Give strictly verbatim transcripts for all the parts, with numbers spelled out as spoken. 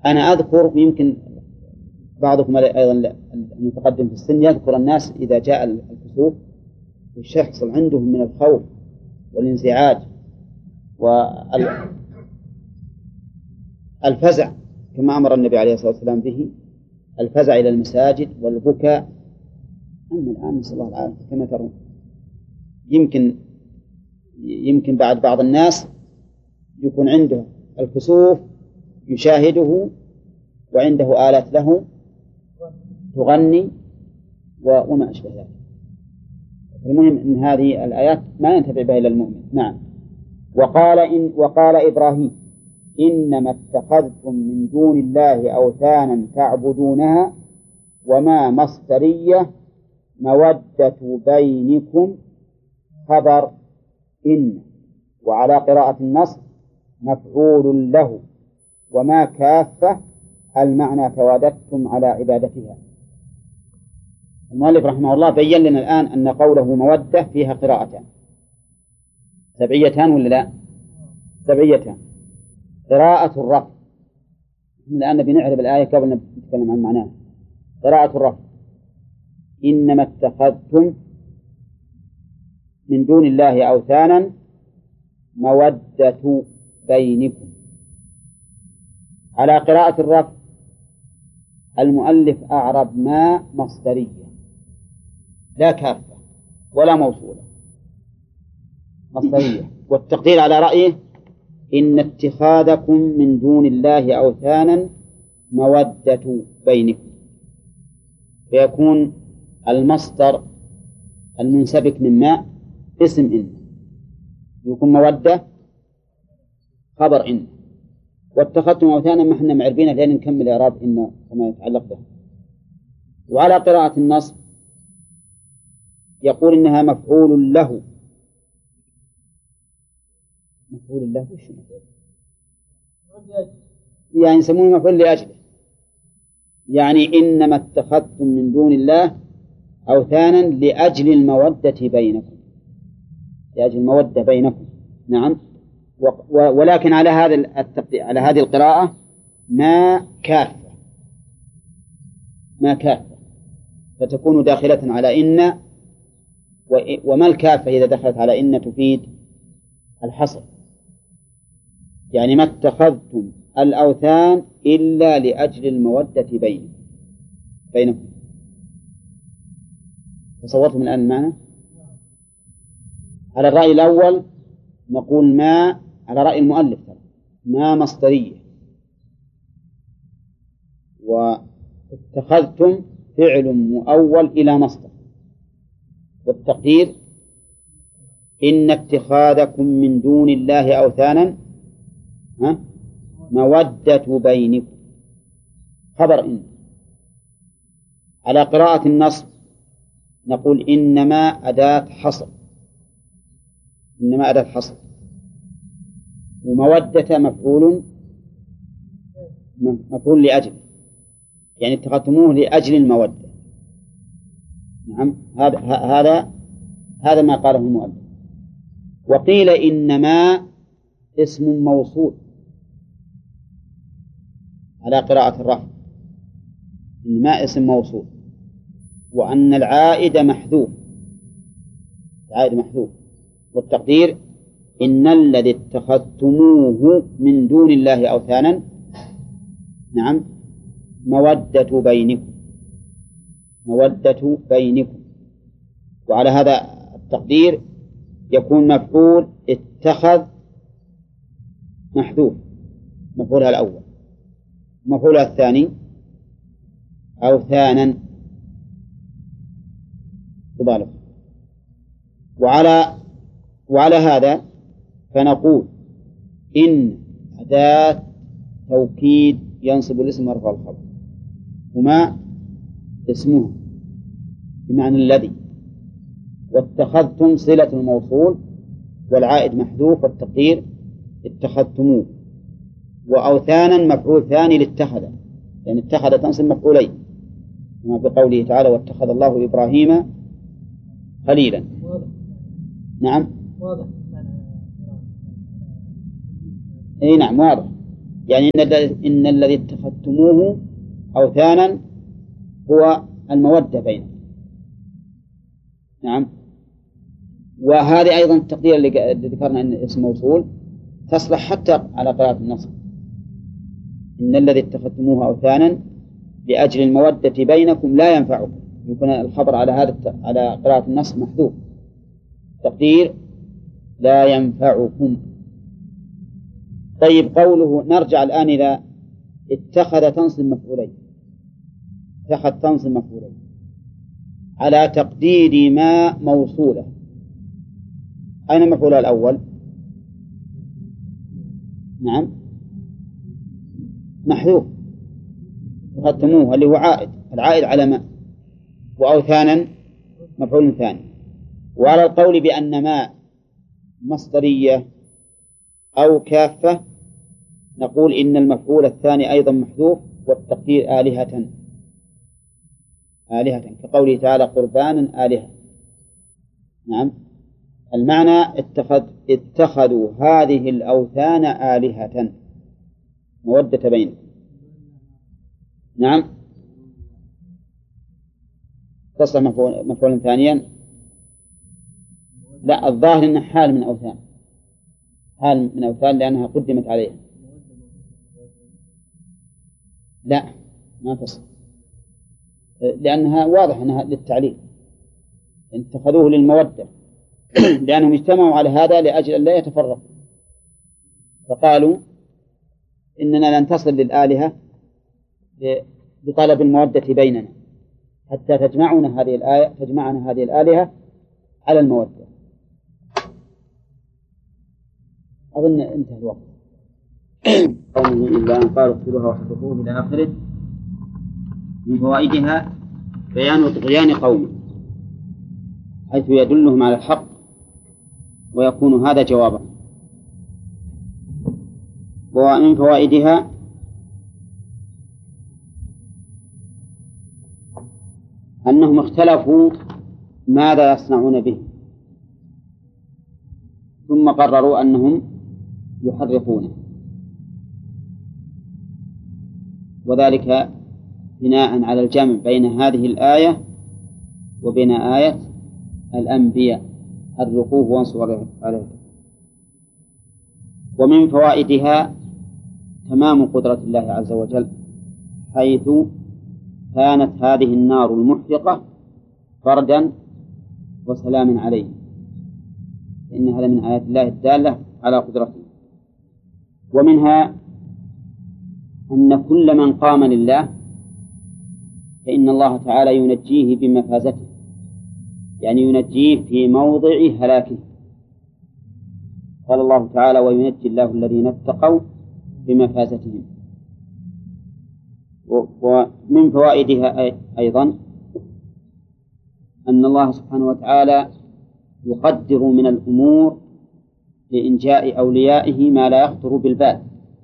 أنا أذكر، يمكن بعضكم أيضا المتقدم في السن يذكر الناس إذا جاء الكسوف يحصل عندهم من الخوف والانزعاج والفزع كما أمر النبي عليه الصلاة والسلام به، الفزع إلى المساجد والبكاء. أما الآن نسأل الله العافية كما ترون، يمكن يمكن بعد بعض الناس يكون عنده الكسوف يشاهده وعنده آلات له تغني وما أشبه ذلك. المهم أن هذه الآيات ما ينتفع بها إلا المؤمن. نعم. وقال إن وقال إبراهيم إنما اتخذتم من دون الله أوثانا تعبدونها وما مصدرية مودة بينكم خبر إن، وعلى قراءة النص مفعول له، وما كافة المعنى تواددتم على عبادتها. المؤلف رحمه الله بيّن لنا الآن أن قوله مودة فيها قراءتان سبعيتان ولا لا؟ سبعيتان. قراءة الرفع، الآن بنعرف الآية قبل أن نتكلم عن معناها. قراءة الرفع إنما اتخذتم من دون الله أوثانا مودة بينكم. على قراءة الرفع المؤلف أعرب ما مصدرية لا كافة ولا موصولة، مصدرية. والتقدير على رأيه إن اتخاذكم من دون الله أوثانا مودة بينكم، فيكون المصدر المنسبك من ما اسم إن، يكون مودة خبر إن، واتخذتم أوثانا ما احنا معربين لأن نكمل إعراب إن وما يتعلق به. وعلى قراءة النصب يقول إنها مفعول له. مفعول له وش مفعول؟ يعني يسمونه مفعول لأجله، يعني إنما اتخذتم من دون الله أوثانا لأجل المودة بينكم، لأجل المودة بينكم. نعم. ولكن على هذا على هذه القراءة ما كافة، ما كافة فتكون داخلة على إن. وما الكافة إذا دخلت على إن تفيد الحصر، يعني ما اتخذتم الأوثان إلا لأجل المودة بين بينكم. تصورتم الآن المعنى؟ على الرأي الأول نقول ما، على رأي المؤلف ما مصدرية، واتخذتم فعل مؤول إلى مصدر، والتقدير إن اتخاذكم من دون الله أوثانا مودة بينكم خبر إن. على قراءة النصب نقول إنما أداة حصر، إنما أداة حصر، ومودة مفعول مفعول لأجل، يعني اتخذتموه لأجل المودة. نعم. هذا هذا هذا ما قاله المؤلف. وقيل إنما اسم موصول على قراءة الرفع، إنما اسم موصول، وأن العائد محذوف، العائد محذوف، والتقدير إن الذي اتخذتموه من دون الله أوثانا نعم مودة بينكم، مودة بينكم. وعلى هذا التقدير يكون مفعول اتخذ محذوف، مفعولها الأول، مفعولها الثاني أوثانا تبالغ. وعلى وعلى هذا فنقول إن أداة توكيد ينصب الاسم ورفع الخبر، وما اسمه بمعنى الذي، واتخذتم صلة الموصول والعائد محذوف، والتقدير اتخذتموه. وأوثانا مفعول ثاني لاتخذ، يعني اتخذ تنصب مفعولين كما في قوله تعالى واتخذ الله إبراهيم خليلا. نعم واضح. اي نعم واضح، يعني إن, إن الذي اتخذتم اتخذتموه أوثانا هو المودة بينكم. نعم. وهذه أيضا التقدير اللي ذكرنا أن اسم موصول تصلح حتى على قراءة النصب، إن الذي اتخذتموه أوثانا لأجل المودة بينكم لا ينفعكم، يكون الخبر على هذا على قراءة النصب محذوف، تقدير لا ينفعكم. طيب، قوله نرجع الآن إلى اتخذ تنصب مفعولين، اتخذ تنصب مفعولين على تقدير ما موصولة. أين المفعول الأول؟ نعم، محذوف، اتخذتموه اللي هو عائد، العائد على ما، وأوثانا مفعول ثاني. وعلى القول بأن ما مصدرية أو كافة نقول إن المفعول الثاني أيضا محذوف، والتقدير آلهة، آلهة كقوله تعالى قربانا آلهة. نعم، المعنى اتخذ اتخذوا هذه الأوثان آلهة مودة بينهم. نعم، تصل مفعول, مفعول ثانيا. لا، الظاهر أنه حال من أوثان، حال من أوثان لأنها قدمت عليها. لا، ما تصل، لأنها واضح أنها للتعليل، اتخذوه للمودة لأنهم اجتمعوا على هذا لأجل أن لا يتفرقوا، فقالوا إننا لن تصل للآلهة بطلب المودة بيننا حتى تجمعنا هذه الآية تجمعنا هذه الآلهة على المودة. أظن انتهى الوقت. قوله إلا أن قالوا اقتلوها واحرقوه إلى آخره. من فوائدها بيان طغيان قومه حيث يدلهم على الحق ويكون هذا جوابا. ومن فوائدها أنهم اختلفوا ماذا يصنعون به، ثم قرروا أنهم يحرقونه، وذلك بناء على الجمع بين هذه الآية وبين آية الأنبياء حرقوه وانصروا عليه. ومن فوائدها تمام قدرة الله عز وجل، حيث كانت هذه النار المحرقة بردا وسلام عليه، إن هذا من آيات الله الدالة على قدرته. ومنها أن كل من قام لله فإن الله تعالى ينجيه بمفازته، يعني ينجيه في موضع هلاكه. قال الله تعالى وينجي الله الذين اتقوا بمفازتهم. ومن فوائدها أيضا أن الله سبحانه وتعالى يقدر من الأمور لإنجاء أوليائه ما لا يخطر بالبال،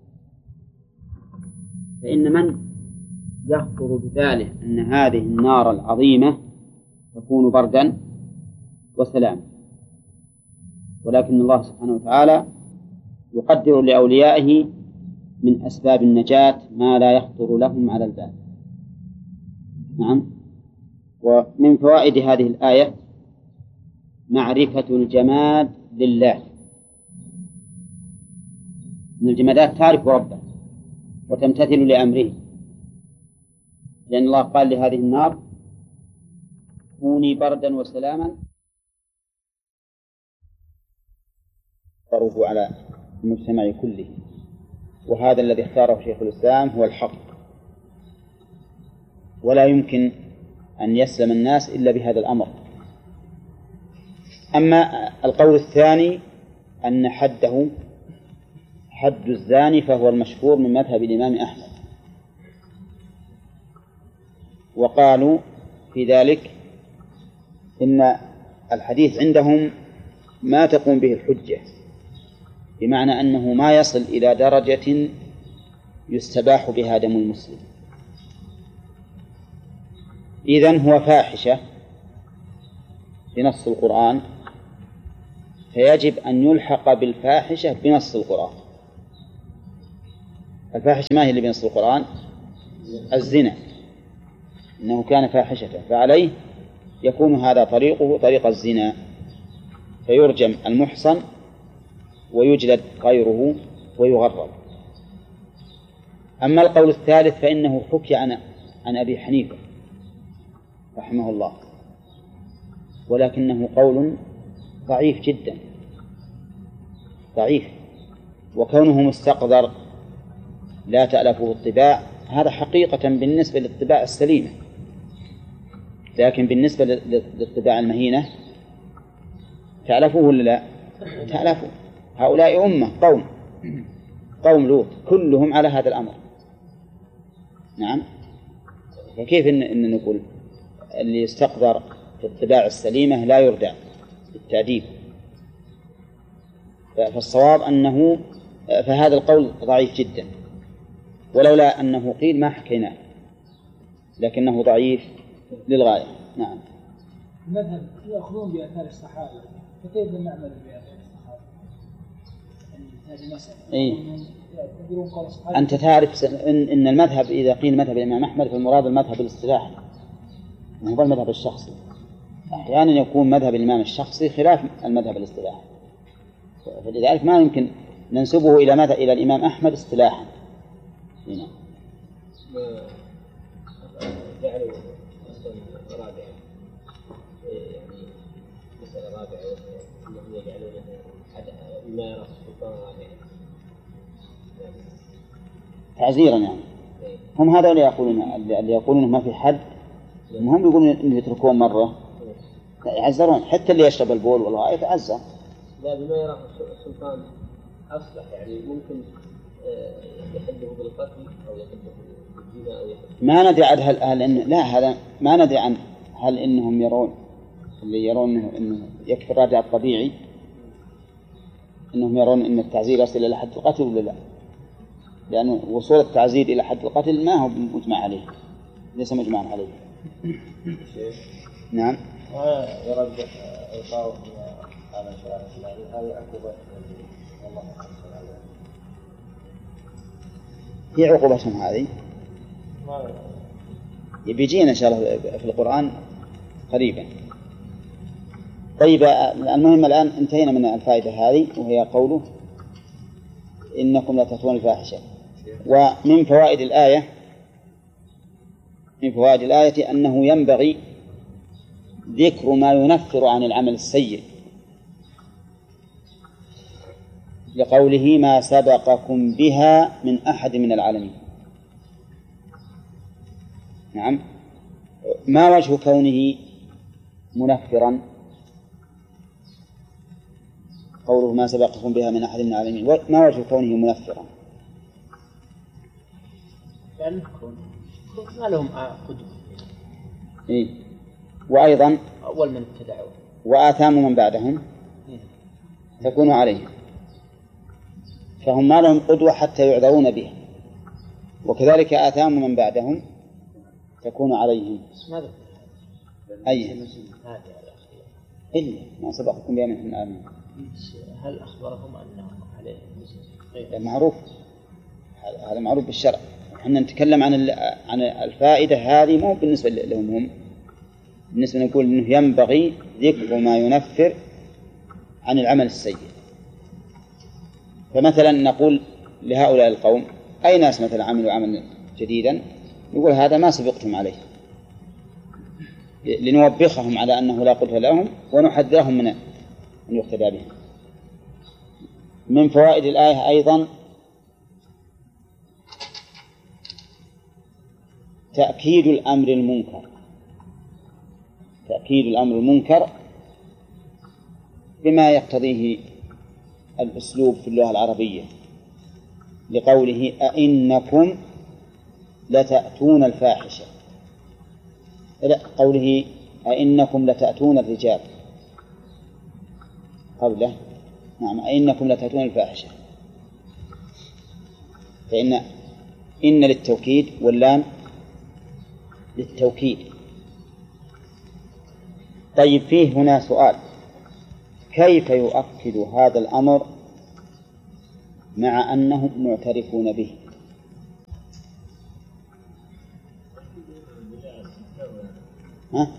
فإن من يخطر بباله أن هذه النار العظيمة تكون بردا وسلام، ولكن الله سبحانه وتعالى يقدر لأوليائه من أسباب النجاة ما لا يخطر لهم على البال. نعم. ومن فوائد هذه الآية معرفة الجماد لله، من الجمادات تعرف ربه وتمتثل لأمره، لأن الله قال لهذه النار كوني بردا وسلاما ضربوا على المجتمع كله، وهذا الذي اختاره شيخ الإسلام هو الحق، ولا يمكن أن يسلم الناس إلا بهذا الأمر. أما القول الثاني أن حده حد الزاني فهو المشهور من مذهب الإمام أحمد، وقالوا في ذلك إن الحديث عندهم ما تقوم به الحجة، بمعنى أنه ما يصل إلى درجة يستباح بها دم المسلم، إذن هو فاحشة بنص القرآن، فيجب أن يلحق بالفاحشة بنص القرآن. الفاحشة ما هي اللي بنص القرآن؟ الزنا، إنه كان فاحشة، فعليه يكون هذا طريقه طريق الزنا، فيرجم المحصن ويجلد غيره ويغرب. أما القول الثالث فإنه حكي عن عن أبي حنيفة رحمه الله، ولكنه قول ضعيف جدا ضعيف، وكونه مستقذر لا تألفه الطباع هذا حقيقة بالنسبة للطباع السليمة، لكن بالنسبة للطباع المهينة تألفوه ولا لا؟ تألفوا. هؤلاء أمة قوم قوم لوط كلهم على هذا الأمر. نعم. فكيف إن, إن نقول اللي يستقذر في الطباع السليمة لا يردع بالتأديب؟ فالصواب أنه فهذا القول ضعيف جدا، ولولا أنه قيل ما حكيناه، لكنه ضعيف للغاية. نعم. المذهب يأخذون بآثار الصحابة، فكيف نعمل بآثار الصحابة؟ يعني هذه مسألة. إيه؟ أنت تعرف إن, إن المذهب إذا قيل مذهب الإمام أحمد فالمراد المذهب الاصطلاحي، ما هو المذهب الشخصي. أحيانا يكون مذهب الإمام الشخصي خلاف المذهب الاصطلاحي، فلذلك ما يمكن ننسبه إلى ماذا إلى الإمام أحمد اصطلاحا. هنا. جعلوا أصلا رابعة، يعني مسألة رابعة أنهم يجعلون ما يرى السلطان رابعا تعزيرا يعني. هم هذا اللي يقولون اللي يقولون ما في حد، هم يقولون إنه يتركون مرة لا يعزرون، حتى اللي يشرب البول والله يتعزر. لا بما يرى السلطان أصلح، يعني ممكن يحده بالقتل أو يحده بالزنا أو يحده. ما ندري عن هل, هل إن لا هذا ما ندري عن هل إنهم يرون اللي يرون إنه, إنه يكفي الرادع الطبيعي، إنهم يرون إن التعزير يصل إلى حد القتل ولا لا؟ لأن وصول التعزير إلى حد القتل ما هو مجمع عليه، ليس مجمعا عليه. نعم. ويرجح إيقاعه على شرائع الله هذه عقوبة الله. هي عقوبتهم هذه بيجينا إن شاء الله في القرآن قريبا. طيب المهم الآن انتهينا من الفائدة هذه، وهي قوله إنكم لا تأتون الفاحشة. ومن فوائد الآية من فوائد الآية أنه ينبغي ذكر ما ينفر عن العمل السيء، لقوله ما سبقكم بها من أحد من العالمين. نعم. ما وجه كونه منفرا؟ قوله ما سبقكم بها من أحد من العالمين، ما وجه كونه منفرا؟ يعني ما لهم قدوة. إيه؟ وأيضا أول من ابتدعوا وآثام من بعدهم تكون عليهم، فهم ما لهم قدوة حتى يعذرون بها، وكذلك آثام من بعدهم تكون عليهم. ماذا؟ أي إلا ما سبقكم بها من العالمين. هل أخبرهم أنهم عليهم؟ معروف، هذا معروف بالشرع. احنا نتكلم عن عن الفائدة هذه مو بالنسبة لهم هم، بالنسبة نقول إنه ينبغي ذكر ما ينفر عن العمل السيء. فمثلا نقول لهؤلاء القوم أي ناس مثلا عملوا عملا جديدا يقول هذا ما سبقتم عليه، لنوبخهم على أنه لا قدرة لهم ونحذرهم من أن يقتدى بهم. من فوائد الآية أيضا تأكيد الأمر المنكر، تأكيد الأمر المنكر بما يقتضيه الأسلوب في اللغة العربية، لقوله أئنكم لتأتون الفاحشة، لا قوله أئنكم لتأتون الرجال قبله. نعم أئنكم لتأتون الفاحشة، فإن إن للتوكيد واللام للتوكيد. طيب فيه هنا سؤال، كيف يؤكد هذا الأمر مع أنهم معترفون به؟ ها؟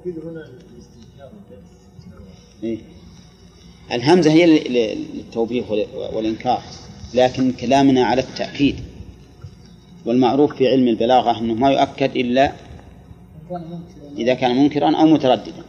إيه؟ الهمزة هي للتوبيخ والإنكار، لكن كلامنا على التأكيد، والمعروف في علم البلاغة أنه ما يؤكد إلا إذا كان منكرا أو مترددا.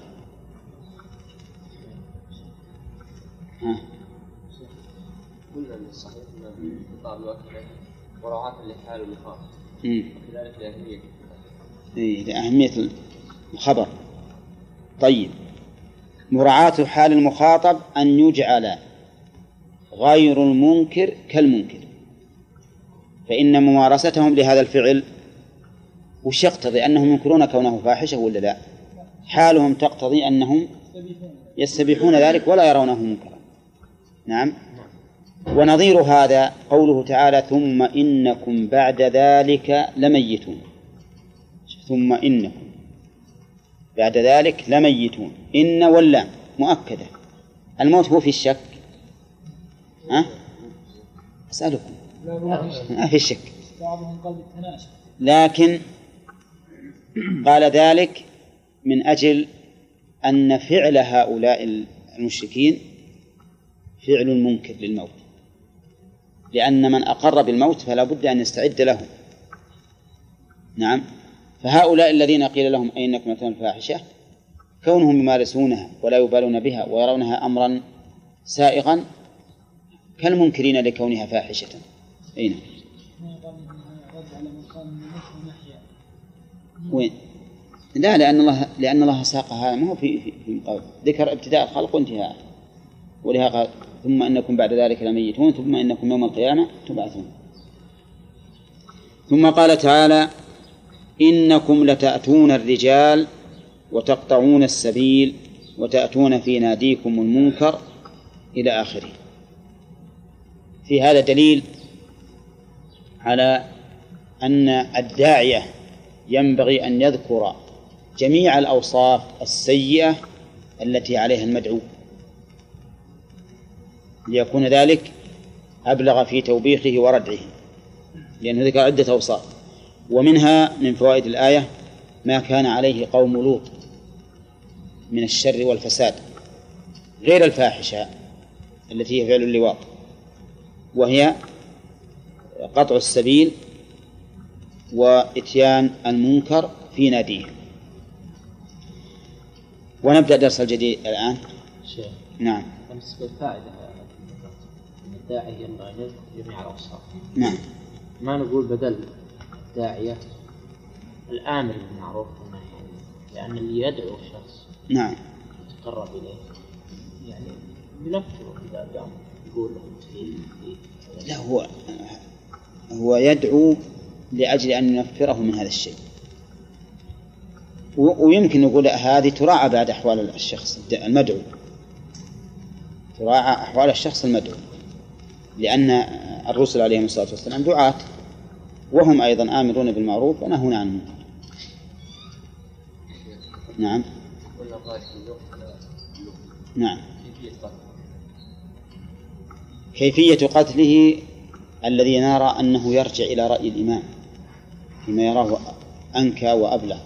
ها. قلنا من الصحيح أن الخطاب يؤكد مراعاة لحال المخاطب، وكذلك لأهمية إيه لأهمية الخبر. طيب، مراعاة حال المخاطب أن يجعل غير المنكر كالمنكر، فإن ممارستهم لهذا الفعل وش يقتضي؟ أنهم ينكرون كونه فاحشة ولا لا؟ حالهم تقتضي أنهم يستبيحون ذلك ولا يرونه منكرا. نعم. ونظير هذا قوله تعالى ثم إنكم بعد ذلك لميتون. ثم إنكم بعد ذلك لميتون، إن ولا مؤكدة. الموت هو في الشك؟ ها؟ أسألكم ما في الشك، لكن قال ذلك من أجل أن فعل هؤلاء المشركين فعل منكر للموت، لأن من أقر بالموت فلا بد أن يستعد له. نعم. فهؤلاء الذين قيل لهم أينكم مثل الفاحشة كونهم يمارسونها ولا يبالون بها ويرونها أمرا سائغا كالمنكرين لكونها فاحشة. أين؟ وين؟ لا، لأن الله لأن الله ساقها ما هو في في, في ذكر ابتداء الخلق وانتهاء، ولها قال ثم إنكم بعد ذلك لميتون ثم إنكم يوم القيامة تبعثون. ثم قال تعالى إنكم لتأتون الرجال وتقطعون السبيل وتأتون في ناديكم المنكر إلى آخره. في هذا دليل على أن الداعية ينبغي أن يذكر جميع الأوصاف السيئة التي عليها المدعو، ليكون ذلك أبلغ في توبيخه وردعه، لأنه ذكر عدة أوصاف. ومنها من فوائد الآية ما كان عليه قوم لوط من الشر والفساد غير الفاحشة التي هي فعل اللواط، وهي قطع السبيل وإتيان المنكر في ناديه. ونبدأ درس الجديد الآن. شيخ. نعم. بالنسبة للفائدة من الداعي ينبغي أن يذكر جميع الأوصاف. نعم. ما نقول بدل الداعية الآمر بالمعروف والنهي عن المنكر، لأن اللي يدعو الشخص نعم يتقرب إليه يعني ينفره إذا قام يقول له لا، هو هو يدعو لأجل أن ينفره من هذا الشيء، ويمكن نقول هذه تراعى بعد أحوال الشخص المدعو، تراعى أحوال الشخص المدعو، لأن الرسل عليهم الصلاة والسلام دعاة، وهم أيضا آمرون بالمعروف ونهون عن المنكر. نعم. نعم. كيفية قتله الذي نرى أنه يرجع إلى رأي الإمام فيما يراه أنكى وأبلغ.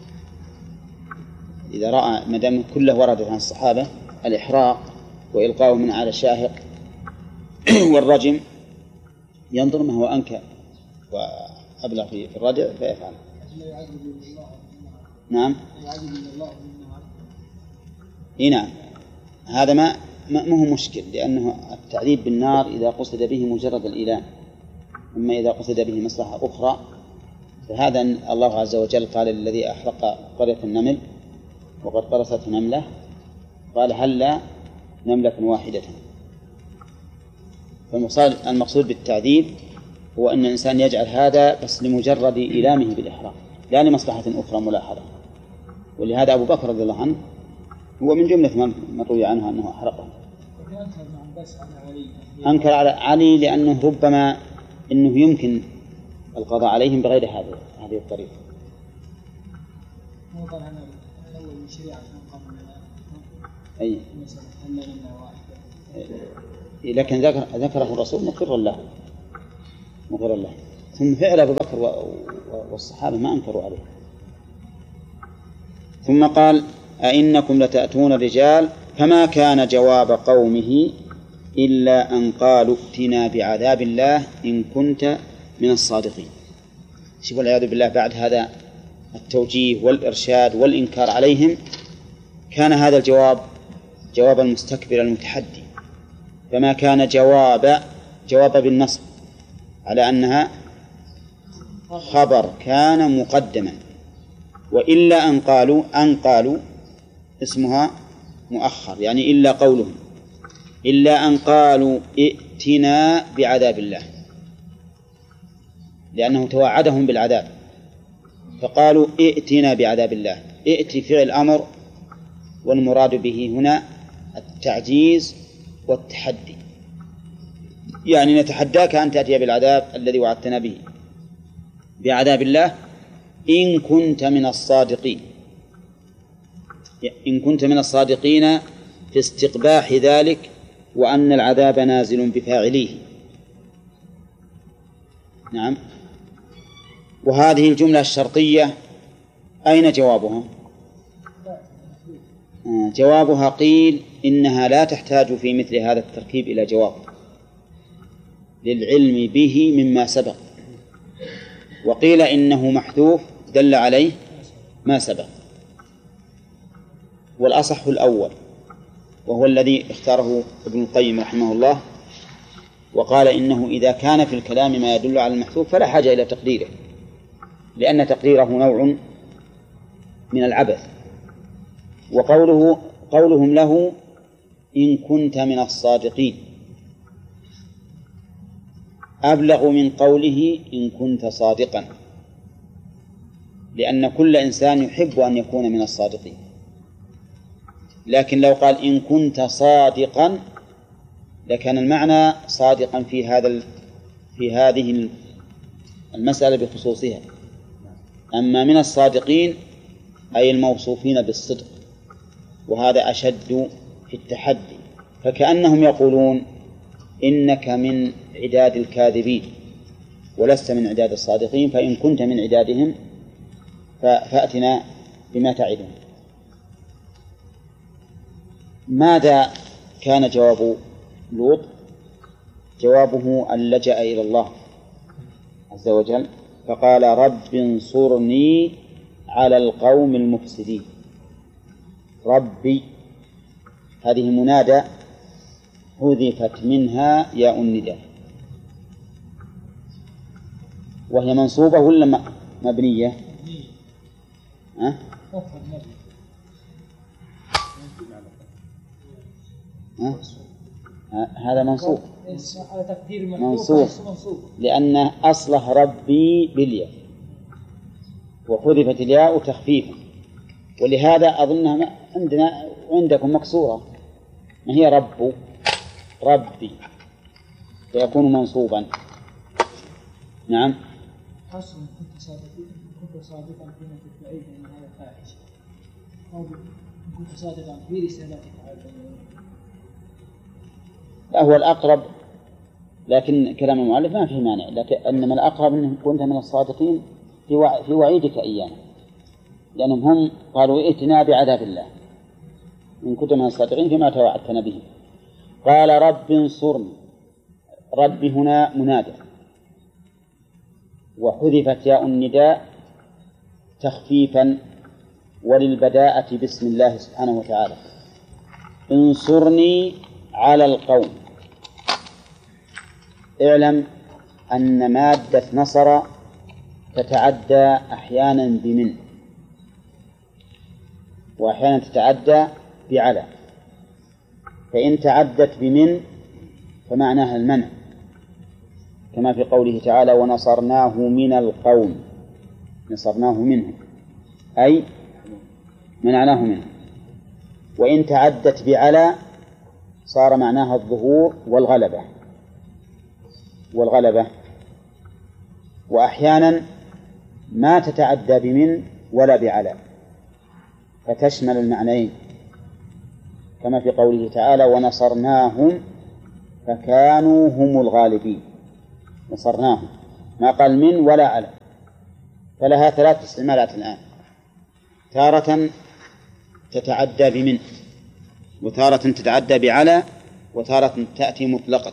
إذا رأى مدام كله ورد عن الصحابة الإحراق وإلقاءه من على شاهق والرجم، ينظر ما هو أنكى وأبلغ في الردع فيفعل. نعم. إيه نعم. هذا ما ما هو مشكل، لأنه التعذيب بالنار إذا قصد به مجرد الإيلام، أما إذا قصد به مصلحة أخرى فهذا الله عز وجل قال الذي أحرق قرية النمل وقد قرصت نملة قال هلا نملة واحدة. فالمقصود بالتعذيب هو أن الإنسان يجعل هذا بس لمجرد إيلامه بالإحراق لا لمصلحة أخرى ملاحظة. ولهذا أبو بكر رضي الله عنه هو من جملة من روي عنه أنه أحرقه. أنكر على علي لأنه ربما أنه يمكن القضاء عليهم بغير هذه هذه الطريقة. أي. لكن ذكر ذكره الرسول مقر له مقر له ثم فعل أبو بكر والصحابة ما أنكروا عليه. ثم قال أئنكم لتأتون الرجال فما كان جواب قومه إلا أن قالوا ائتنا بعذاب الله إن كنت من الصادقين. شوفوا والعياذ بالله، بعد هذا التوجيه والإرشاد والإنكار عليهم كان هذا الجواب جواب المستكبر المتحدي، فما كان جواب جواب بالنصب على أنها خبر كان مقدما، وإلا أن قالوا أن قالوا اسمها مؤخر، يعني إلا قولهم إلا أن قالوا ائتنا بعذاب الله، لأنه توعدهم بالعذاب فقالوا ائتنا بعذاب الله. ائت فعل أمر، والمراد به هنا التعجيز والتحدي، يعني نتحداك أن تأتي بالعذاب الذي وعدتنا به، بعذاب الله إن كنت من الصادقين، إن كنت من الصادقين في استقباح ذلك وأن العذاب نازل بفاعليه. نعم. وهذه الجملة الشرطية أين جوابها؟ جوابها قيل إنها لا تحتاج في مثل هذا التركيب إلى جواب للعلم به مما سبق، وقيل إنه محذوف دل عليه ما سبق. والأصح الأول، وهو الذي اختاره ابن القيم رحمه الله، وقال إنه إذا كان في الكلام ما يدل على المحذوف فلا حاجة إلى تقديره، لأن تقديره نوع من العبث. وقوله قولهم له إن كنت من الصادقين أبلغ من قوله إن كنت صادقا، لأن كل إنسان يحب أن يكون من الصادقين، لكن لو قال إن كنت صادقا لكان المعنى صادقا في هذا في هذه المسألة بخصوصها. أما من الصادقين أي الموصوفين بالصدق، وهذا أشد في التحدي، فكأنهم يقولون إنك من عداد الكاذبين ولست من عداد الصادقين، فإن كنت من عدادهم فأتنا بما تعدون. ماذا كان جواب لوط؟ جوابه أن لجأ إلى الله عز وجل فقال رب انصرني على القوم المفسدين. ربي هذه منادى حذفت منها ياء النداء، وهي منصوبة ولا مبنية؟ أه؟ أه؟ هذا منصوب منصوب لأن أصله ربي بالياء وحذفت الياء تخفيفا، ولهذا أظنها عندنا عندكم مكسورة، ما هي رب ربي فيكون منصوبا. نعم. حسن كنت صادقا كنت صادقا فيما تدعي أن هذا فاحش، أو كنت صادقا في رسالتك على البنين. لا، هو الأقرب، لكن كلام المؤلف ما فيه مانع، لكن إنما الأقرب أنه كنت من الصادقين في وع... في وعيدك إيانا، لأنهم هم قالوا ائتنا بعذاب الله إن كنت من الصادقين فيما توعدتنا به. قال رب انصرني، رب هنا منادى وحذفت ياء النداء تخفيفا وللبداءة باسم الله سبحانه وتعالى. انصرني على القوم. اعلم أن مادة نصر تتعدى أحيانا بمن وأحيانا تتعدى بعلى، فإن تعدت بمن فمعناها المنع، كما في قوله تعالى ونصرناه من القوم، نصرناه منه أي منعناه منه. وإن تعدت بعلى صار معناها الظهور والغلبة والغلبة. وأحيانا ما تتعدى بمن ولا بعلى فتشمل المعنيين، كما في قوله تعالى ونصرناهم فكانوا هم الغالبين. نصرناهم ما قال من ولا على، فلها ثلاث استعمالات الآن. تارة تتعدى بمن، وتارة تتعدى بعلى، وتارة تأتي مطلقة.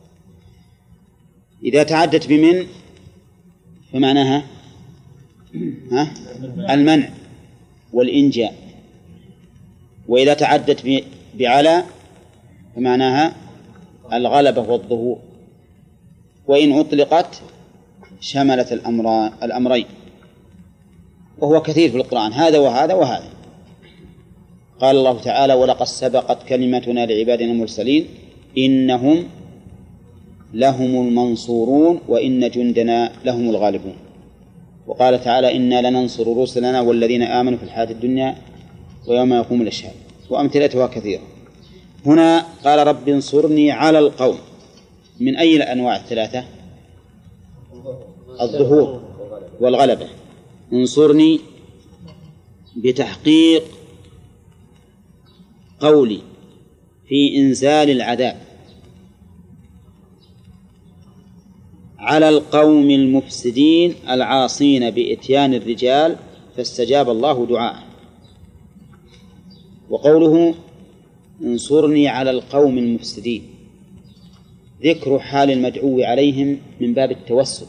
إذا تعدت بمن فمعناها ها المنع والإنجاء، وإذا تعدت بعلى فمعناها الغلبة والظهور، وإن أطلقت شملت الأمرين، وهو كثير في القرآن هذا وهذا وهذا. قال الله تعالى: ولقد سبقت كلمتنا لعبادنا المرسلين إنهم لهم المنصورون وإن جندنا لهم الغالبون. وقال تعالى: إنا لننصر رسلنا والذين آمنوا في الحياة الدنيا ويوم يقوم الأشهاد، وأمثلتها كثيرة. هنا قال: رب انصرني على القوم، من أي الأنواع الثلاثة؟ الظهور والغلبة. انصرني بتحقيق قولي في إنزال العذاب على القوم المفسدين العاصين بإتيان الرجال فاستجاب الله دعاءه. وقوله انصرني على القوم المفسدين ذكر حال المدعو عليهم من باب التوسل،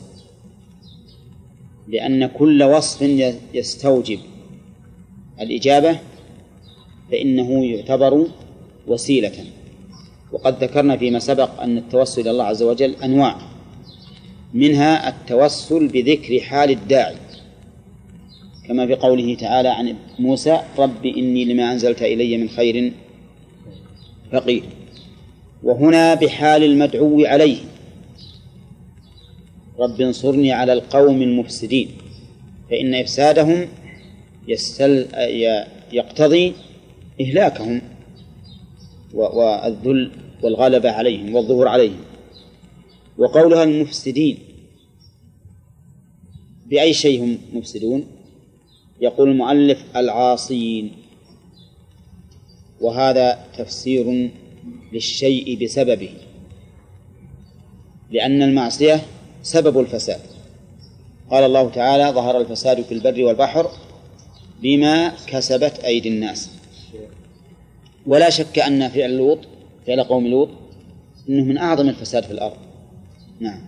لأن كل وصف يستوجب الإجابة فإنه يعتبر وسيلة. وقد ذكرنا فيما سبق أن التوسل إلى الله عز وجل أنواع، منها التوسل بذكر حال الداعي، كما في قوله تعالى عن موسى: رب إني لما أنزلت إلي من خير فقير. وهنا بحال المدعو عليه: رب انصرني على القوم المفسدين، فإن إفسادهم يستل... يقتضي إهلاكهم والذل والغلبة عليهم والظهور عليهم. وقولها المفسدين بأي شيء هم مفسدون؟ يقول المؤلف: العاصين، وهذا تفسير للشيء بسببه، لأن المعصية سبب الفساد. قال الله تعالى: ظهر الفساد في البر والبحر بما كسبت أيدي الناس. ولا شك أن فعل لوط، فعل قوم لوط، إنه من أعظم الفساد في الأرض. نعم.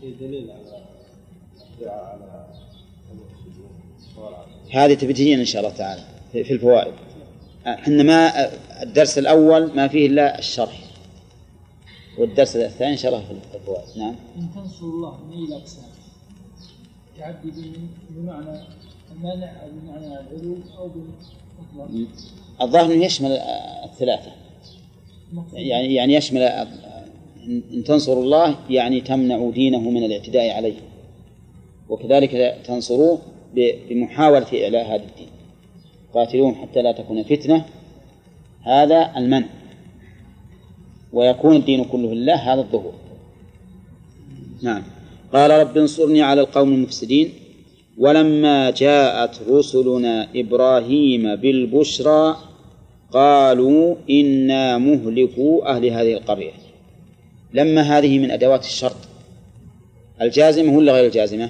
هذه تبتين إن شاء الله تعالى في الفوائد. إحنا ما الدرس الأول ما فيه إلا الشرح، والدرس الثاني إن شاء الله في الفوائد. نعم. إن تنصروا الله من أي الأقسام تعدي بمعنى المانع أو بمعنى العلو أو بمعنى الظاهر أنه يشمل الثلاثة، يعني يعني يشمل إن تنصروا الله يعني تمنع دينه من الاعتداء عليه، وكذلك تنصروه بمحاولة إعلاء هذا الدين. قاتلوهم حتى لا تكون فتنة، هذا المنع، ويكون الدين كله لله، هذا الظهور. نعم. قال: رب انصرني على القوم المفسدين ولما جاءت رسلنا إبراهيم بالبشرى قالوا إنا مهلكو أهل هذه القرية. لما هذه من أدوات الشرط الجازمة ولا غير الجازمة؟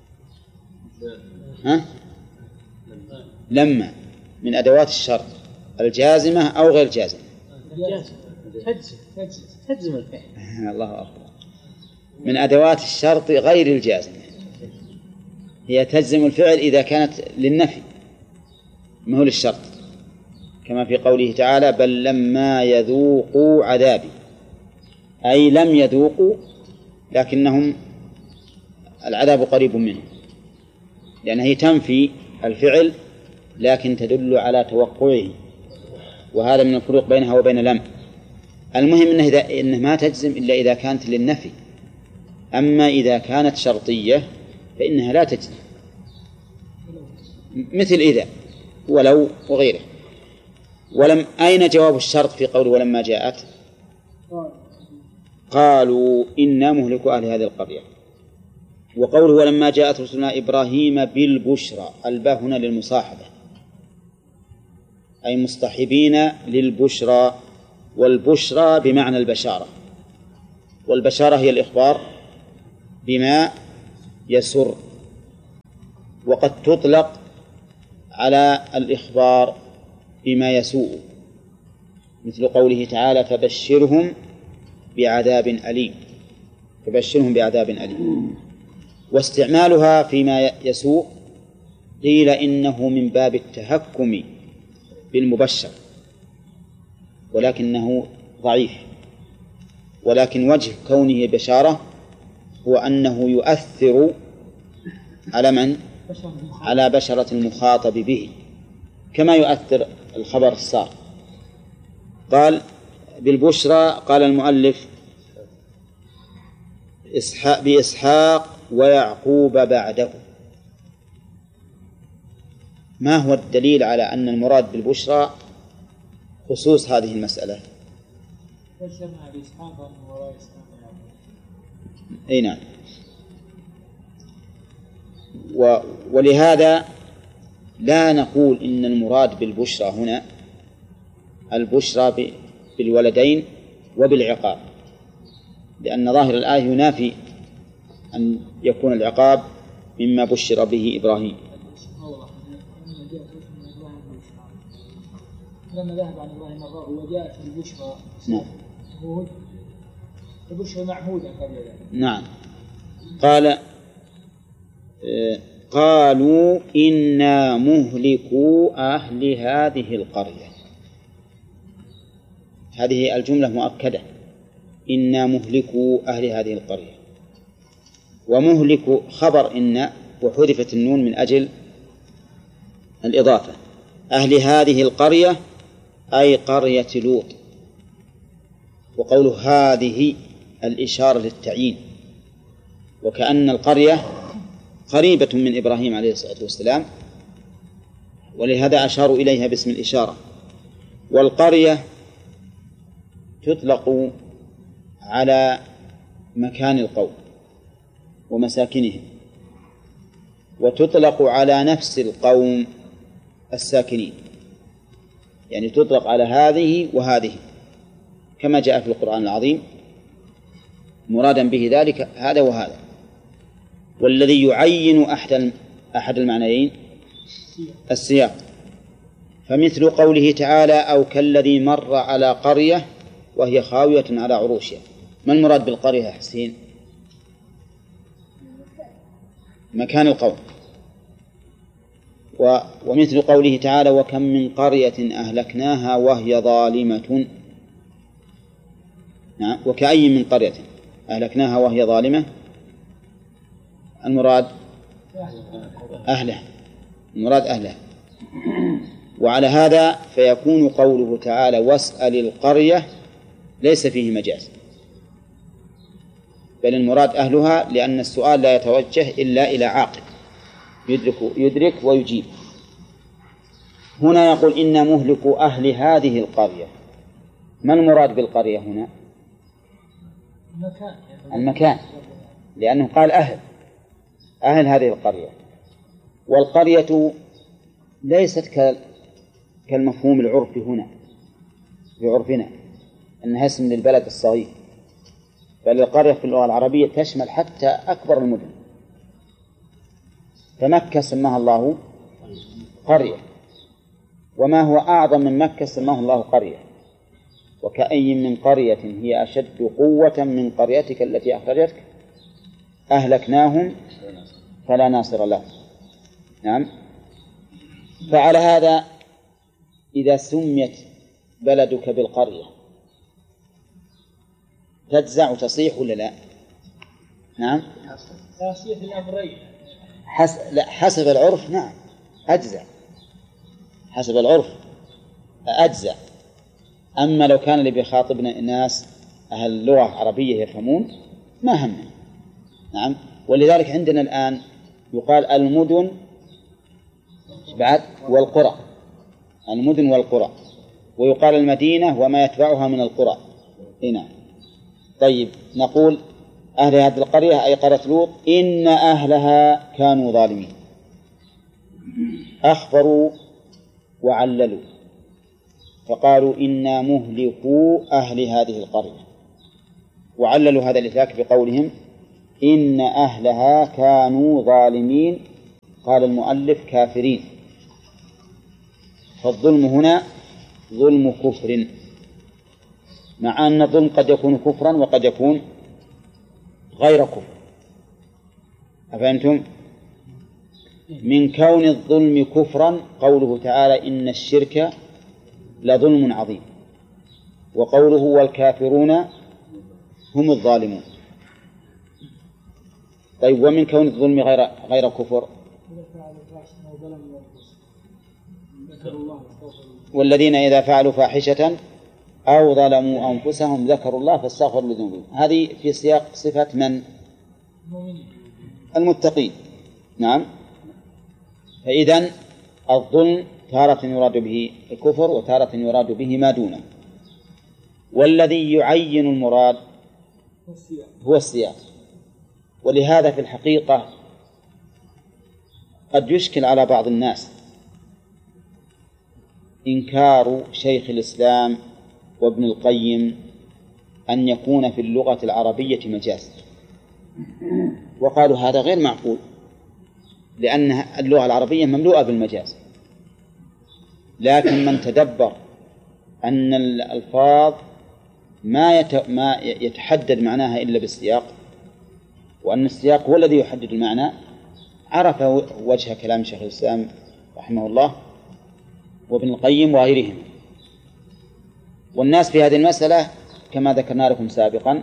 ها؟ لما من أدوات الشرط الجازمة أو غير جازمة؟ تجزم تجزم الفعل. الله أكبر. من أدوات الشرط غير الجازمة، هي تجزم الفعل إذا كانت للنفي ما هو للشرط، كما في قوله تعالى: بل لما يذوقوا عذابي، أي لم يذوقوا لكنهم العذاب قريب منهم، لأنها هي تنفي الفعل لكن تدل على توقعه، وهذا من الفروق بينها وبين لم. المهم إنه, إذا إنه ما تجزم إلا إذا كانت للنفي، أما إذا كانت شرطية فإنها لا تجزم، مثل إذا ولو وغيره. ولم أين جواب الشرط في قول ولما جاءت؟ قالوا إنا مهلكو أهل هذه القرية. وقوله ولما جاءت رسلنا إبراهيم بالبشرى، الباء هنا للمصاحبة، أي مصطحبين للبشرى، والبشرى بمعنى البشارة، والبشارة هي الإخبار بما يسر، وقد تطلق على الإخبار بما يسوء، مثل قوله تعالى فبشرهم بعذاب أليم، فبشرهم بعذاب أليم. واستعمالها فيما يسوء قيل إنه من باب التهكم بالمبشر، ولكنه ضعيف، ولكن وجه كونه بشارة هو أنه يؤثر على من؟ على بشرة المخاطب به، كما يؤثر الخبر السار. قال بالبشرى، قال المؤلف إسحاق بإسحاق ويعقوب بعده. ما هو الدليل على أن المراد بالبشرى خصوص هذه المسألة؟ أي نعم. و... ولهذا لا نقول إن المراد بالبشرى هنا البشرى ب... بالولدين وبالعقاب، لأن ظاهر الآية ينافي أن يكون العقاب مما بشر به إبراهيم. لما ذهب عن الله مرة وجاءت البشرى هود البشرى معهودة قبل ذلك. نعم. قال قالوا إنا مهلكو أهل هذه القرية. هذه الجملة مؤكدة، إنا مهلكو أهل هذه القرية. ومهلك خبر إن، وحذفت النون من أجل الإضافة. أهل هذه القرية أي قرية لوط، وقوله هذه الإشارة للتعيين، وكأن القرية قريبة من إبراهيم عليه الصلاة والسلام، ولهذا أشاروا إليها باسم الإشارة. والقرية تطلق على مكان القوم ومساكنهم، وتطلق على نفس القوم الساكنين، يعني تطلق على هذه وهذه كما جاء في القرآن العظيم، مرادا به ذلك هذا وهذا. والذي يعين أحد أحد المعنيين السياق، فمثل قوله تعالى أو كالذي مر على قرية وهي خاوية على عروشها. ما المراد بالقرية يا حسين؟ مكان القوم. ومثل قوله تعالى وكم من قرية أهلكناها وهي ظالمة. نعم. وكأي من قرية أهلكناها وهي ظالمة، المراد أهله، المراد أهله. وعلى هذا فيكون قوله تعالى واسأل القرية ليس فيه مجاز، بل المراد أهلها، لأن السؤال لا يتوجه إلا إلى عاقل يدرك, يدرك ويجيب. هنا يقول إن مهلك أهل هذه القرية. ما المراد بالقرية هنا؟ المكان. المكان، لأنه قال أهل أهل هذه القرية. والقرية ليست كالمفهوم العرفي هنا في عرفنا أنها اسم للبلد الصغير، بل القرية في اللغة العربية تشمل حتى أكبر المدن. فمكة سماها الله قرية، وما هو أعظم من مكة سماه الله قرية. وكأي من قرية هي أشد قوة من قريتك التي أخرجتك أهلكناهم فلا ناصر لهم. نعم. فعلى هذا إذا سميت بلدك بالقرية تجزع وتصيح ولا لا؟ نعم. تصيح الأمرين. حسب, حسب العرف نعم أجزع، حسب العرف أجزع. أما لو كان اللي بيخاطبنا ناس أهل اللغة العربية يفهمون ما همنا. نعم. ولذلك عندنا الآن يقال المدن بعد والقرى، المدن والقرى، ويقال المدينة وما يتبعها من القرى. هنا طيب نقول أهل هذه القرية أي قرية لوط إن أهلها كانوا ظالمين. أخبروا وعللوا فقالوا إنا مهلكو أهل هذه القرية، وعللوا هذا الإهلاك بقولهم إن أهلها كانوا ظالمين. قال المؤلف كافرين. فالظلم هنا ظلم كفر، مع أن الظلم قد يكون كفرا وقد يكون غير كفر. أفهمتم؟ من كون الظلم كفرا قوله تعالى إن الشرك لظلم عظيم، وقوله والكافرون هم الظالمون. طيب ومن كون الظلم غير غير كفر؟ والذين إذا فعلوا فاحشة أو ظلموا أنفسهم ذكروا الله فاستغفروا لذنوبهم. هذه في سياق صفة من؟ المتقين. نعم. فإذن الظلم تارة يراد به الكفر وتارة يراد به ما دونه، والذي يعين المراد هو السياق. ولهذا في الحقيقة قد يشكل على بعض الناس إنكار شيخ الإسلام وابن القيم أن يكون في اللغة العربية مجاز، وقالوا هذا غير معقول، لأن اللغة العربية مملوءة بالمجاز. لكن من تدبر أن الألفاظ ما ما يتحدد معناها إلا بالسياق، وأن السياق هو الذي يحدد المعنى، عرف وجه كلام شيخ الإسلام رحمه الله وابن القيم وغيرهم. والناس في هذه المسألة كما ذكرنا لكم سابقا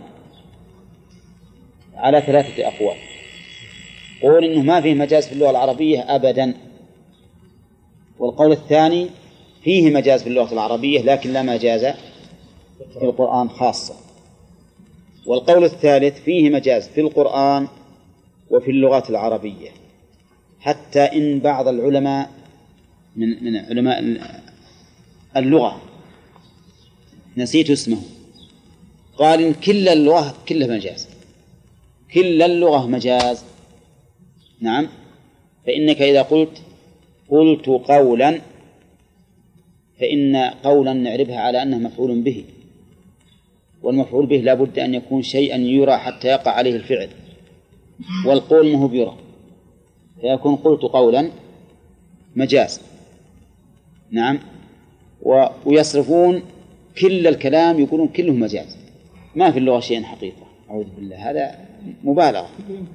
على ثلاثة أقوال. قول إنه ما فيه مجاز في اللغة العربية أبدا، والقول الثاني فيه مجاز في اللغة العربية لكن لا مجاز في القرآن خاصة، والقول الثالث فيه مجاز في القرآن وفي اللغات العربية، حتى إن بعض العلماء من من علماء اللغة نسيت اسمه قال إن كل اللغة كلها مجاز، كل اللغة مجاز. نعم. فإنك إذا قلت قلت قولا فإن قولا نعربها على أنه مفعول به، والمفعول به لا بد أن يكون شيئا يرى حتى يقع عليه الفعل، والقول ما هو بيرى، فيكون قلت قولا مجاز. نعم. ويصرفون كل الكلام يقولون كله مجاز، ما في اللغة شيء حقيقة، أعوذ بالله، هذا مبالغة.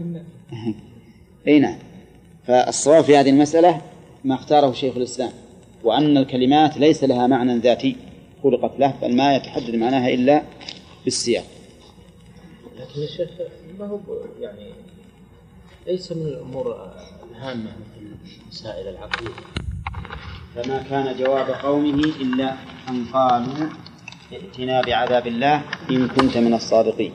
أي نعم. فالصواب في هذه المسألة ما اختاره شيخ الإسلام، وأن الكلمات ليس لها معنى ذاتي خلقت له، بل ما يتحدد معناها إلا بالسياق. لكن يا شيخ ما هو يعني ليس من الأمور الهامة مثل مسائل العقيدة. فما كان جواب قومه إلا أن قالوا ائتنا بعذاب الله إن كنت من الصادقين.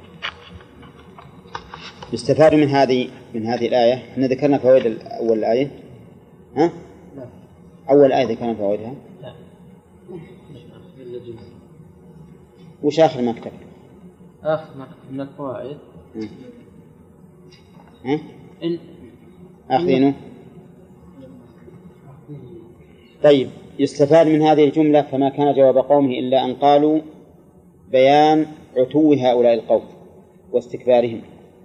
يستفاد من هذه من هذه الآية، احنا ذكرنا فوائد أول الآية. ها؟ لا. أول آية ذكرنا فوائدها. لا. وش آخر ما كتب؟ آخر ما كتب من الفوائد. ها؟ إن آخرينه. طيب، يستفاد من هذه الجملة فما كان جواب قومه إلا أن قالوا بيان عتو هؤلاء القوم واستكبارهم.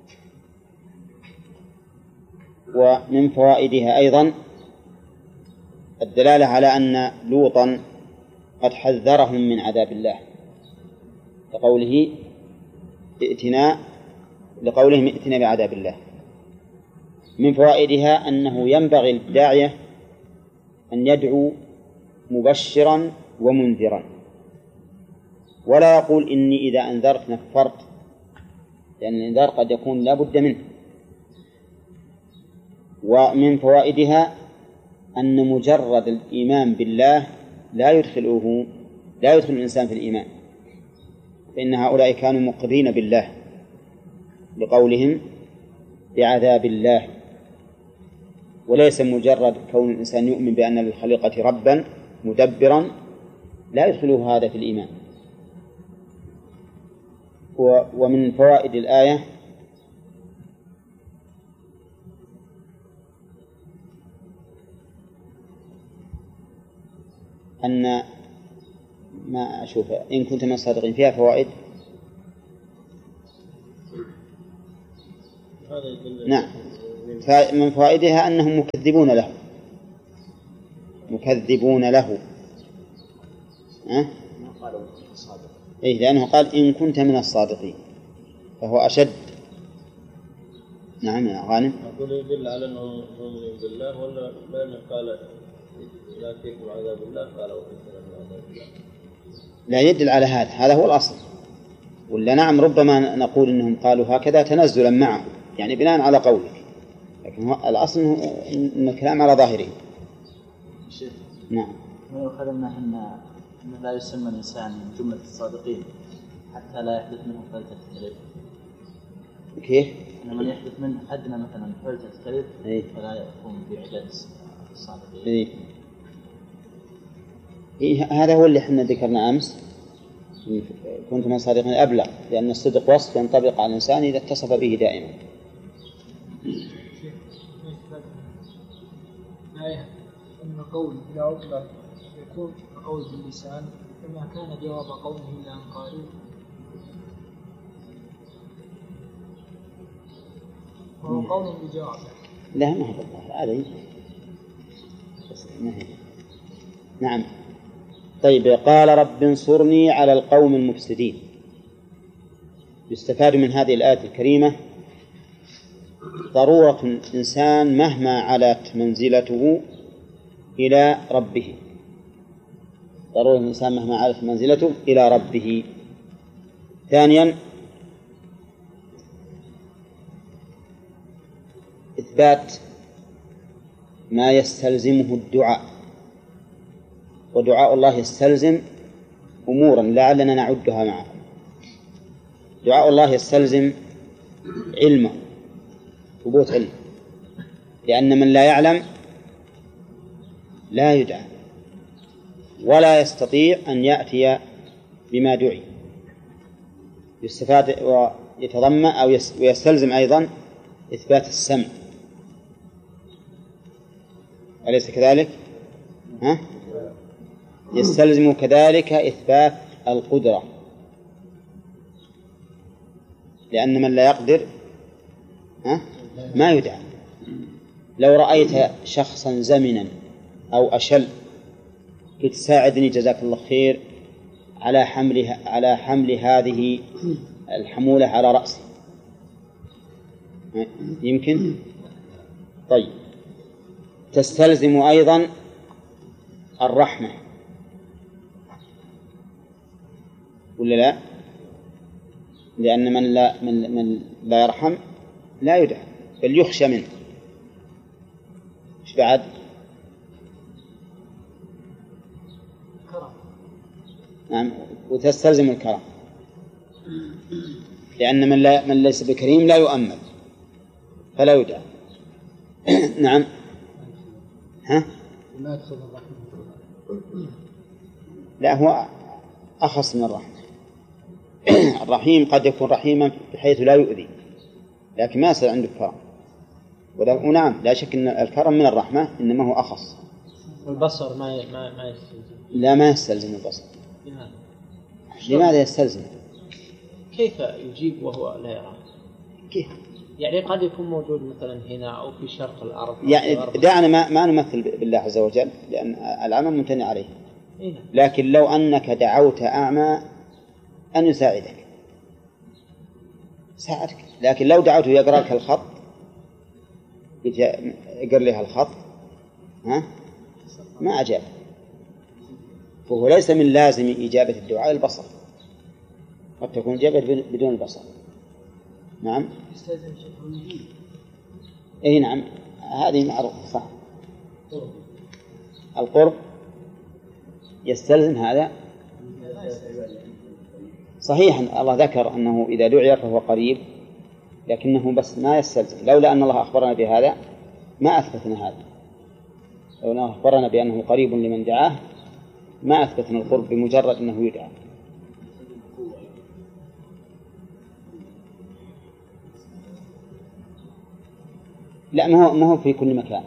ومن فوائدها أيضا الدلالة على أن لوطا قد حذرهم من عذاب الله لقوله ائتنا لقولهم ائتنا بعذاب الله. من فوائدها أنه ينبغي للداعية أن يدعو مبشرا ومنذرا، ولا يقول إني إذا أنذرت نفرت، لأن الإنذار قد يكون لا بد منه. ومن فوائدها أن مجرد الإيمان بالله لا يدخله لا يدخل الإنسان في الإيمان، فإن هؤلاء كانوا مقرين بالله لقولهم بعذاب الله، وليس مجرد كون الإنسان يؤمن بأن للخليقة ربا مدبرا لا يدخله هذا في الإيمان. ومن فوائد الآية أن ما أشوف إن كنت من الصادقين فيها فوائد. نعم. من فوائدها أنهم مكذبون له، مكذبون له. أه؟ إيه لأنه قال إن كنت من الصادقين فهو أشد. نعم يا غانم. أقول يدل على أنه مؤمن بالله ولا لأنه قال لا فيكم عذاب الله قال وفيكم عذاب الله؟ لا يدل على هذا، هذا هو الأصل. ولا نعم ربما نقول إنهم قالوا هكذا تنزلا معه يعني بناء على قولك، لكن هو الأصل إن الكلام على ظاهره. شيخ نعم. ما يخلنا أن أن لا يسمى الإنسان من جملة الصادقين حتى لا يحدث منه فلتة كذب. كيف؟ أن من يحدث منه أدنى مثلا فلتة كذب إيه؟ فلا يكون بعداد الصادقين. إيه؟ إيه هذا هو اللي احنا ذكرنا أمس، كنت من صادقين أبلغ، لأن الصدق وصف ينطبق على الإنسان إذا اتصف به دائما. آية أن قول إلى عقبة يكون قول باللسان فما كان جواب قوله إلا أن قالوا وهو قول بجواب. لا ما هو بالله علي. نعم. طيب قال رب انصرني على القوم المفسدين. يستفاد من هذه الآية الكريمة ضرورة الإنسان مهما علت منزلته إلى ربه، ضرورة الإنسان مهما علت منزلته إلى ربه. ثانيا إثبات ما يستلزمه الدعاء، ودعاء الله يستلزم أمورا لعلنا نعدها معه. دعاء الله يستلزم علمه، ثبوت علم، لأن من لا يعلم لا يدعى ولا يستطيع أن يأتي بما دعي. يستفاد ويتضمن أو يستلزم أيضا إثبات السمع، أليس كذلك؟ ها؟ يستلزم كذلك إثبات القدرة، لأن من لا يقدر ها؟ ما يدعى. لو رأيت شخصا زمنا أو أشل قلت ساعدني جزاك الله خير على حمل على حمل هذه الحمولة على رأسي، يمكن؟ طيب تستلزم أيضا الرحمة ولا لا؟ لأن من لا من من لا يرحم لا يدعى بل يخشى منه. إيش بعد؟ نعم وتستلزم الكرم، لأن من لا من ليس بكريم لا يؤمل فلا يدعى. نعم. ها؟ ما يدخل الرحمة. لا هو أخص من الرحمة. الرحيم قد يكون رحيما بحيث لا يؤذي لكن ما يصير عنده كرم. ونعم لا شك أن الكرم من الرحمة إنما هو أخص. البصر ما ما ما يستلزم. لا ما يستلزم البصر. لماذا؟ لماذا يستلزم؟ كيف يجيب وهو لا يرى؟ كيف؟ يعني قد يكون موجود مثلا هنا أو في شرق الأرض. يعني دعنا ما ما نمثل بالله عز وجل لأن العمى ممتنع عليه. لكن لو أنك دعوت أعمى أن يساعدك ساعدك، لكن لو دعوته يقرأ لك الخط يقرأ لها الخط ها ما أجاب، فهو ليس من لازم إجابة الدعاء البصر، قد تكون إجابة بدون البصر. نعم. أي نعم هذه معروفة صح. القرب يستلزم هذا صحيح. الله ذكر أنه إذا دعي فهو قريب، لكنه بس ما يستلزم. لولا أن الله أخبرنا بهذا ما أثبتنا هذا. لو أنه أخبرنا بأنه قريب لمن دعاه ما أثبتنا القرب بمجرد أنه يدعى. لا ما هو ما هو في كل مكان.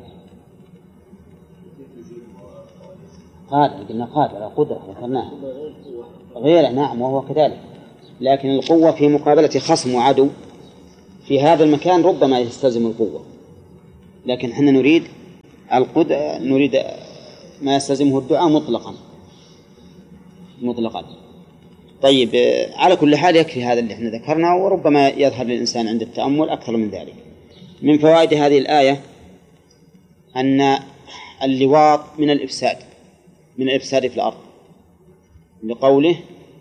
قادر قلنا قادر قدرة ذكرناها غيره نعم وهو كذلك، لكن القوة في مقابلة خصم وعدو في هذا المكان ربما يستلزم القوة، لكن حنا نريد القدرة، نريد ما يستلزمه الدعاء مطلقا مطلقا. طيب، على كل حال يكفي هذا اللي احنا ذكرناه، وربما يظهر للإنسان عند التأمل أكثر من ذلك. من فوائد هذه الآية أن اللواط من الإفساد من الإفساد في الأرض، لقوله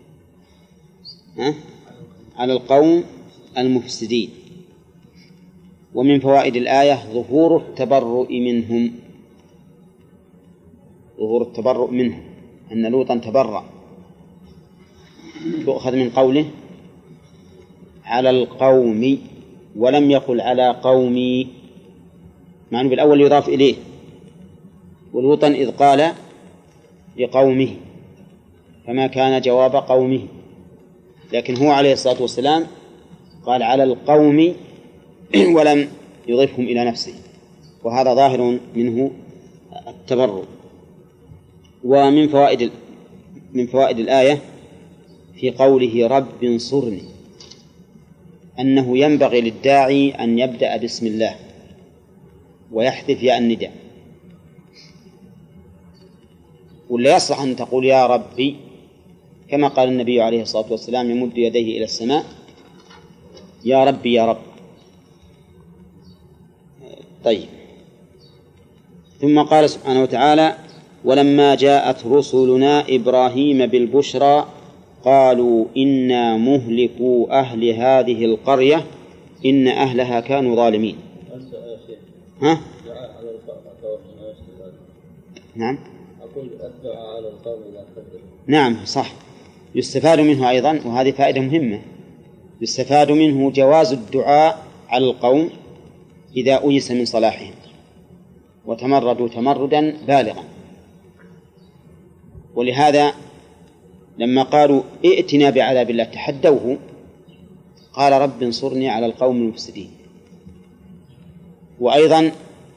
على القوم المفسدين. ومن فوائد الآية ظهور التبرؤ منهم ظهور التبرؤ منهم أن لوطا تبرأ، يؤخذ من قوله على القوم ولم يقل على قومي، مع أنه بالأول يضاف إليه، ولوطا إذ قال لقومه فما كان جواب قومه، لكن هو عليه الصلاة والسلام قال على القوم ولم يضيفهم إلى نفسه، وهذا ظاهر منه التبرؤ. ومن فوائد من فوائد الآية في قوله رب انصرني أنه ينبغي للداعي أن يبدأ بسم الله ويحذف ياء النداء، ولا يصلح أن تقول يا ربي كما قال النبي عليه الصلاة والسلام يمد يديه إلى السماء يا ربي يا رب. طيب، ثم قال سبحانه وتعالى ولما جاءت رسلنا إبراهيم بالبشرى قالوا إنا مهلكوا أهل هذه القرية إن أهلها كانوا ظالمين. ها؟ نعم أقول الدعاء على القوم لا تقدر. نعم صح، يستفاد منه أيضا، وهذه فائدة مهمة، يستفاد منه جواز الدعاء على القوم إذا أيس من صلاحهم وتمردوا تمردا بالغا. ولهذا لما قالوا ائتنا بعذاب الله تحدوه قال رب انصرني على القوم المفسدين. وأيضا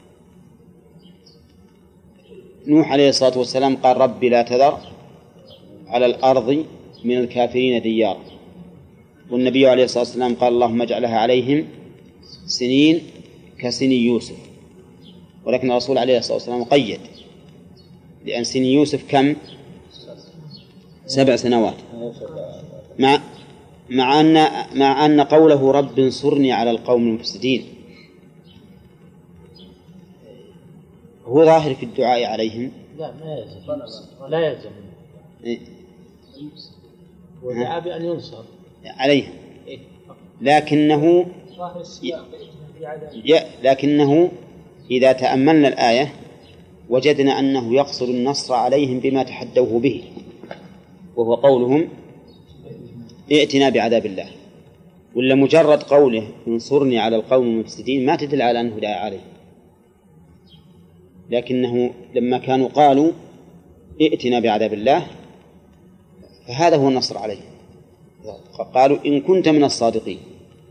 نوح عليه الصلاة والسلام قال رب لا تذر على الأرض من الكافرين ديارا، والنبي عليه الصلاة والسلام قال اللهم اجعلها عليهم سنين كسن يوسف، ولكن الرسول عليه الصلاة والسلام قيد، لأن سن يوسف كم؟ سبع سنوات، مع مع أن مع أن قوله رب انصرني على القوم المفسدين هو ظاهر في الدعاء عليهم. لا ما يلزم لا يلزم إيه؟ ودعا بأن ينصر عليهم، لكنه لكنه إذا تأملنا الآية وجدنا أنه يقصد النصر عليهم بما تحدوه به، وهو قولهم ائتنا بعذاب الله. ولا مجرد قوله انصرني على القوم المفسدين ما تدل على أنه دعا عليه، لكنه لما كانوا قالوا ائتنا بعذاب الله فهذا هو النصر عليه، قالوا إن كنت من الصادقين.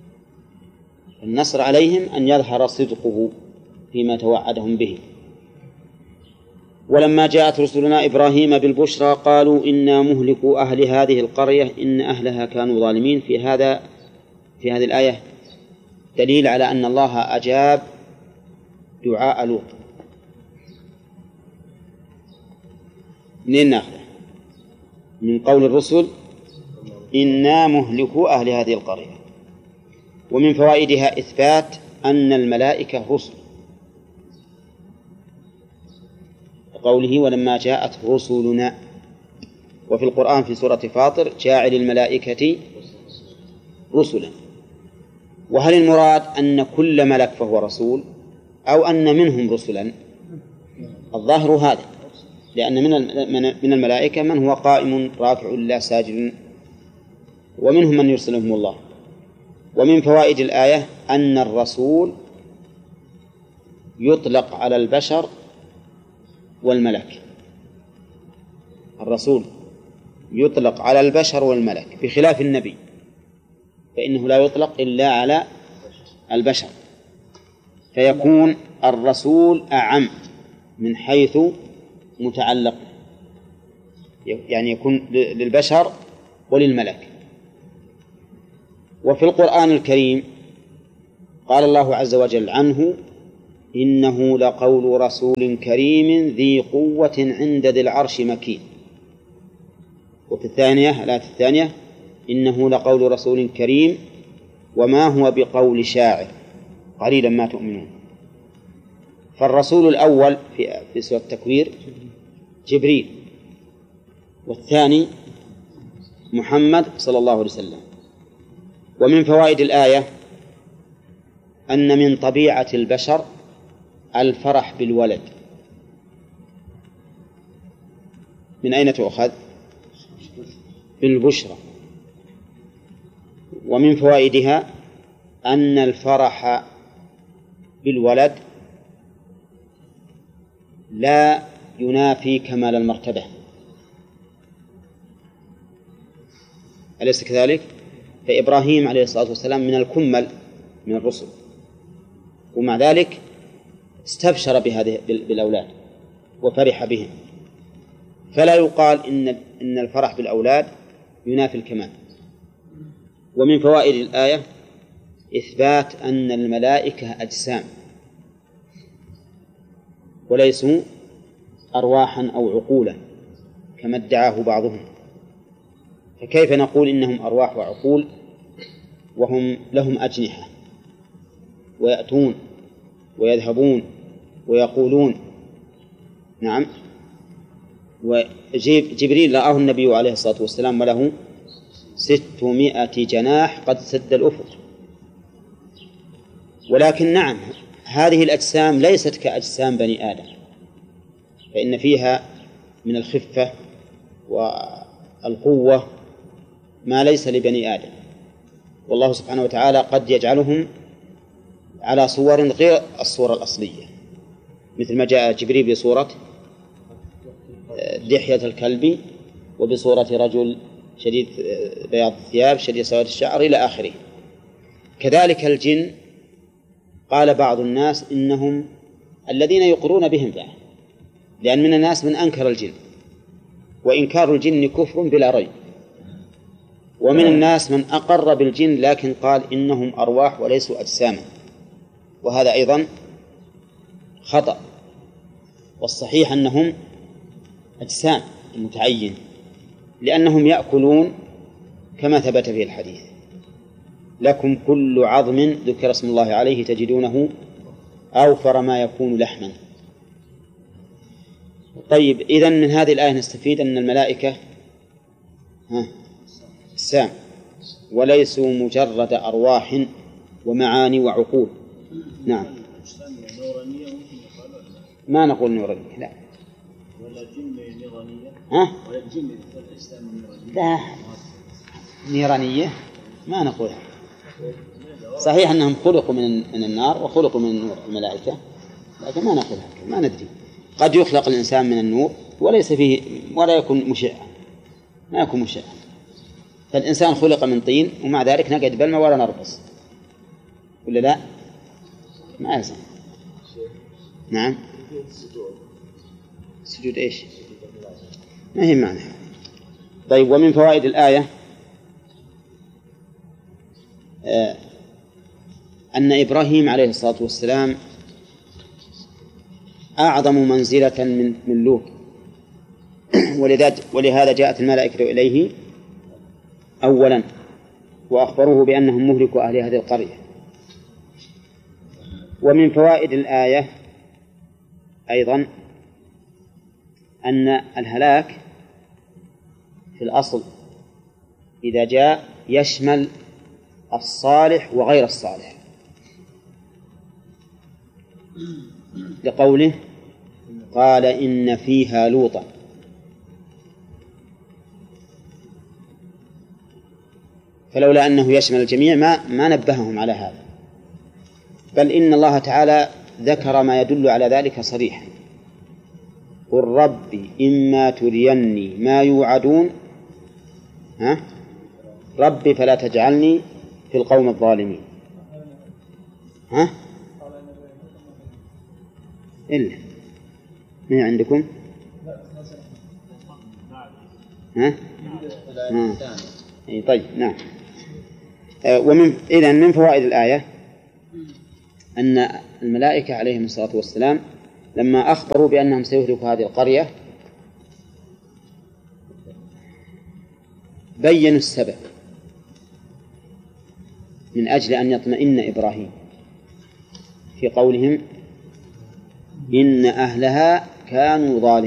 النصر عليهم أن يظهر صدقه فيما توعدهم به. ولما جاءت رسلنا إبراهيم بالبشرى قالوا إنا مهلكوا أهل هذه القرية إن أهلها كانوا ظالمين. في هذا في هذه الآية دليل على أن الله أجاب دعاء لوط. منين ناخذه؟ من قول الرسل إنا مهلكوا أهل هذه القرية. ومن فوائدها إثبات أن الملائكة رسل، قوله ولما جاءت رسلنا. وفي القرآن في سورة فاطر جاعل الملائكة رسلا. وهل المراد أن كل ملك فهو رسول أو أن منهم رسلا؟ الظاهر هذا، لأن من الملائكة من هو قائم راكع لله ساجد، ومنهم من يرسلهم الله. ومن فوائد الآية أن الرسول يطلق على البشر والملك، الرسول يطلق على البشر والملك بخلاف النبي فإنه لا يطلق إلا على البشر، فيكون الرسول أعم من حيث متعلق، يعني يكون للبشر وللملك. وفي القرآن الكريم قال الله عز وجل عنه إنه لقول رسول كريم ذي قوة عند ذي العرش مكين. وفي الثانية الآية الثانية إنه لقول رسول كريم وما هو بقول شاعر قليلا ما تؤمنون. فالرسول الأول في في سورة التكوير جبريل، والثاني محمد صلى الله عليه وسلم. ومن فوائد الآية أن من طبيعة البشر الفرح بالولد. من أين تؤخذ؟ بالبشرى. ومن فوائدها أن الفرح بالولد لا ينافي كمال المرتبة، أليس كذلك؟ فإبراهيم عليه الصلاة والسلام من الكمل من الرسل، ومع ذلك استبشر بهذه بالأولاد وفرح بهم، فلا يقال إن إن الفرح بالأولاد ينافي الكمال. ومن فوائد الآية إثبات أن الملائكة أجسام وليسوا أرواحا أو عقولا كما ادعاه بعضهم. فكيف نقول إنهم أرواح وعقول وهم لهم أجنحة ويأتون ويذهبون ويقولون؟ نعم. وجبريل رآه النبي عليه الصلاة والسلام وله ستمائة جناح قد سد الأفق. ولكن نعم، هذه الأجسام ليست كأجسام بني آدم، فإن فيها من الخفة والقوة ما ليس لبني آدم، والله سبحانه وتعالى قد يجعلهم على صور غير الصورة الأصلية، مثل ما جاء جبريل بصورة دحية الكلب وبصورة رجل شديد بياض الثياب شديد سواد الشعر إلى آخره. كذلك الجن قال بعض الناس إنهم الذين يقرون بهم بعد، لأن من الناس من أنكر الجن، وإنكار الجن كفر بلا ريب، ومن الناس من أقر بالجن لكن قال إنهم أرواح وليسوا أجساما، وهذا أيضا خطأ. والصحيح أنهم أجسام متعين، لأنهم يأكلون كما ثبت في الحديث: لكم كل عظم ذكر اسم الله عليه تجدونه أوفر ما يكون لحما. طيب، إذن من هذه الآية نستفيد أن الملائكة أجسام وليسوا مجرد أرواح ومعاني وعقول. نعم. ما نقول نورانية، لا. ولا جن نيرانية؟ ها؟ ولا جن الإسلام نيرانية؟ لا، نيرانية ما نقولها. صحيح أنهم خلقوا من من النار وخلقوا من النور الملائكة، لكن ما نقولها، ما ندري. قد يخلق الإنسان من النور وليس فيه ولا يكون مشعا، ما يكون مشعا. فالإنسان خلق من طين ومع ذلك نقعد بلمة ولا نرقص، ولا لا؟ ما يلزم. نعم. سجود إيش؟ ما هي معنى. طيب، ومن فوائد الآية آه أن إبراهيم عليه الصلاة والسلام أعظم منزلة من من لوط، ولهذا جاءت الملائكة إليه أولا وأخبروه بأنهم مهلكوا أهل هذه القرية. ومن فوائد الآية أيضا أن الهلاك في الأصل إذا جاء يشمل الصالح وغير الصالح، لقوله قال إن فيها لوطا. فلولا أنه يشمل الجميع ما ما نبههم على هذا، بل إن الله تعالى ذكر ما يدل على ذلك صريحا: قل ربي إما تريني ما يوعدون ها ربي فلا تجعلني في القوم الظالمين. ها إلا ما عندكم؟ ها؟ ها. أي طيب، نعم. ومن إذن من فوائد الآية أن الملائكة عليهم الصلاة والسلام لما أخبروا بأنهم سيهلكوا هذه القرية بيّنوا السبب من أجل أن يطمئن إبراهيم في قولهم إن أهلها كانوا ظالمين.